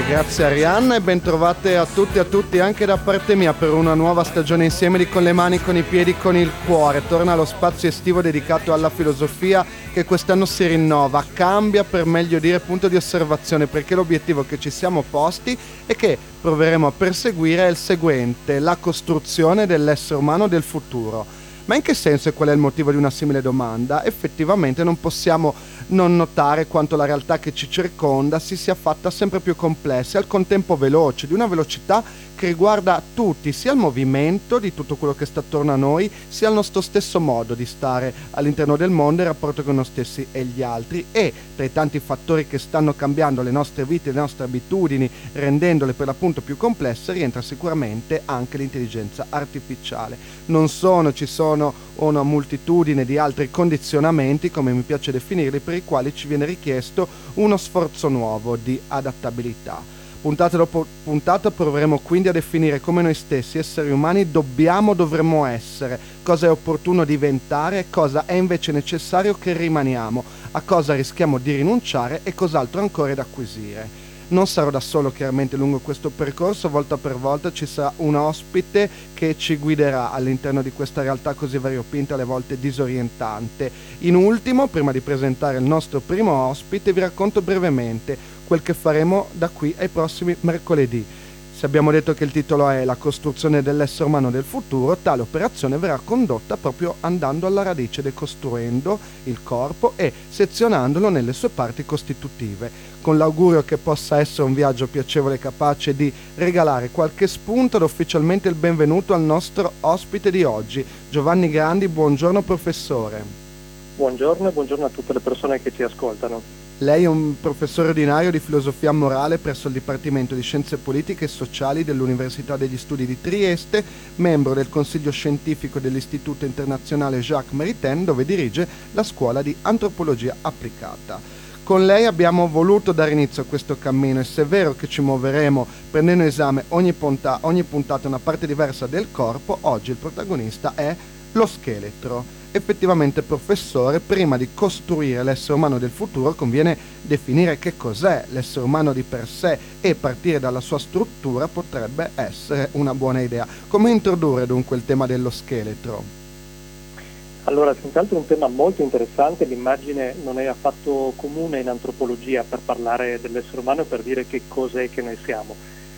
grazie Arianna e bentrovate a tutti e a tutti anche da parte mia per una nuova stagione insieme di Con le mani, con i piedi, con il cuore. Torna lo spazio estivo dedicato alla filosofia che quest'anno si rinnova, cambia per meglio dire punto di osservazione, perché l'obiettivo che ci siamo posti e che proveremo a perseguire è il seguente: la costruzione dell'essere umano del futuro. Ma in che senso e qual è il motivo di una simile domanda? Effettivamente non possiamo non notare quanto la realtà che ci circonda si sia fatta sempre più complessa e al contempo veloce, di una velocità che riguarda tutti, sia il movimento di tutto quello che sta attorno a noi, sia il nostro stesso modo di stare all'interno del mondo e il rapporto con noi stessi e gli altri. E tra i tanti fattori che stanno cambiando le nostre vite, le nostre abitudini, rendendole per l'appunto più complesse, rientra sicuramente anche l'intelligenza artificiale. Ci sono una moltitudine di altri condizionamenti, come mi piace definirli, per i quali ci viene richiesto uno sforzo nuovo di adattabilità. Puntata dopo puntata proveremo quindi a definire come noi stessi, esseri umani, dovremmo essere, cosa è opportuno diventare e cosa è invece necessario che rimaniamo, a cosa rischiamo di rinunciare e cos'altro ancora da acquisire. Non sarò da solo chiaramente lungo questo percorso, volta per volta ci sarà un ospite che ci guiderà all'interno di questa realtà così variopinta, alle volte disorientante. In ultimo, prima di presentare il nostro primo ospite, vi racconto brevemente quel che faremo da qui ai prossimi mercoledì. Se abbiamo detto che il titolo è La costruzione dell'essere umano del futuro, tale operazione verrà condotta proprio andando alla radice, decostruendo il corpo e sezionandolo nelle sue parti costitutive, con l'augurio che possa essere un viaggio piacevole capace di regalare qualche spunto ed ufficialmente il benvenuto al nostro ospite di oggi, Giovanni Grandi. Buongiorno professore. Buongiorno e buongiorno a tutte le persone che ci ascoltano. Lei è un professore ordinario di filosofia morale presso il Dipartimento di Scienze Politiche e Sociali dell'Università degli Studi di Trieste, membro del Consiglio Scientifico dell'Istituto Internazionale Jacques Maritain, dove dirige la Scuola di Antropologia Applicata. Con lei abbiamo voluto dare inizio a questo cammino e se è vero che ci muoveremo prendendo in esame ogni puntata una parte diversa del corpo, oggi il protagonista è lo scheletro. Effettivamente, professore, prima di costruire l'essere umano del futuro conviene definire che cos'è l'essere umano di per sé e partire dalla sua struttura potrebbe essere una buona idea. Come introdurre dunque il tema dello scheletro? Allora, senz'altro è un tema molto interessante, l'immagine non è affatto comune in antropologia per parlare dell'essere umano e per dire che cos'è che noi siamo.